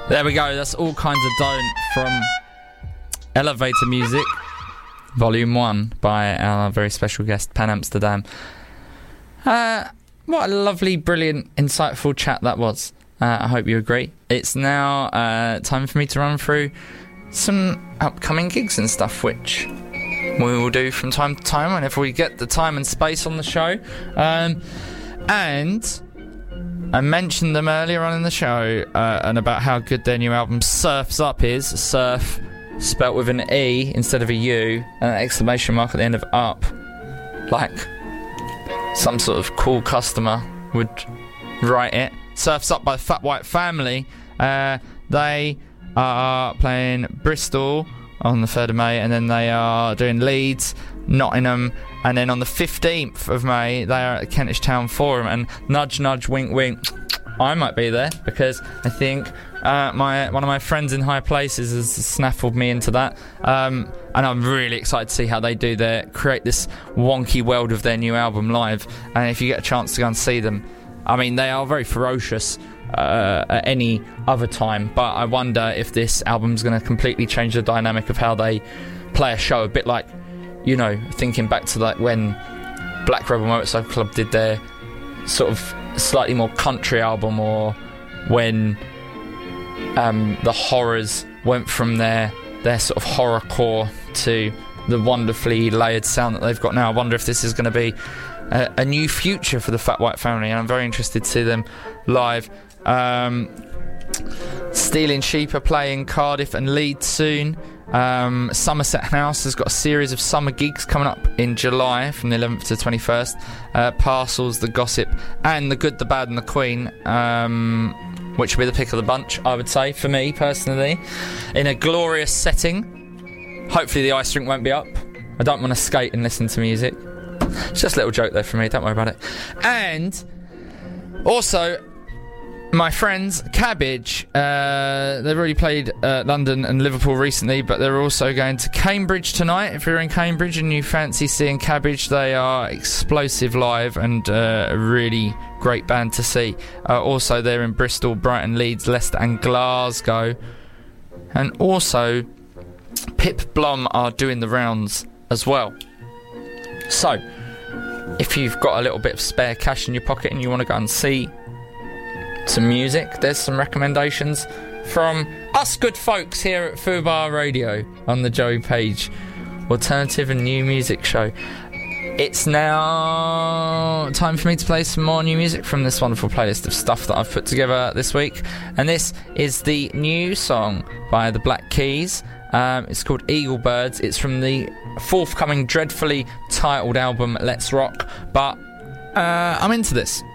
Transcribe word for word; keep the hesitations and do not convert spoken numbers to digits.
There we go, that's All Kinds of Don't from Elevator Music, Volume one, by our very special guest, Pan Amsterdam. Uh, what a lovely, brilliant, insightful chat that was. Uh, I hope you agree. It's now uh, time for me to run through some upcoming gigs and stuff, which we will do from time to time whenever we get the time and space on the show. Um, and I mentioned them earlier on in the show uh, and about how good their new album Surf's Up is. Surf spelt with an E instead of a U and an exclamation mark at the end of up, like some sort of cool customer would write it. Surf's Up by the Fat White Family. Uh, they are playing Bristol on the third of May, and then they are doing Leeds, Nottingham, and then on the fifteenth of May they are at the Kentish Town Forum. And nudge nudge wink wink, I might be there because I think uh, my one of my friends in high places has snaffled me into that, um, and I'm really excited to see how they do their create this wonky world of their new album live. And if you get a chance to go and see them, I mean, they are very ferocious uh, at any other time, but I wonder if this album's going to completely change the dynamic of how they play a show. A bit like, you know, thinking back to like when Black Rebel Motorcycle Club did their sort of slightly more country album, or when um, the Horrors went from their their sort of horrorcore to the wonderfully layered sound that they've got now. I wonder if this is going to be a, a new future for the Fat White Family, and I'm very interested to see them live. Um, Stealing Sheep are playing Cardiff and Leeds soon. Um, Somerset House has got a series of summer gigs coming up in July from the eleventh to twenty-first. Uh, Parcels, The Gossip, and The Good, The Bad and The Queen, um, which will be the pick of the bunch, I would say, for me personally, in a glorious setting. Hopefully the ice rink won't be up. I don't want to skate and listen to music. It's just a little joke there for me, don't worry about it. And also, my friends Cabbage, uh, they've already played uh, London and Liverpool recently, but they're also going to Cambridge tonight. If you're in Cambridge and you fancy seeing Cabbage, they are explosive live and uh, a really great band to see. Uh, also, they're in Bristol, Brighton, Leeds, Leicester and Glasgow. And also, Pip Blom are doing the rounds as well. So, if you've got a little bit of spare cash in your pocket and you want to go and see some music, there's some recommendations from us good folks here at Fubar Radio on the Joey Page Alternative and New Music Show. It's now time for me to play some more new music from this wonderful playlist of stuff that I've put together this week, and this is the new song by the Black Keys. Um, it's called Eagle Birds. It's from the forthcoming dreadfully titled album Let's Rock, but uh, I'm into this.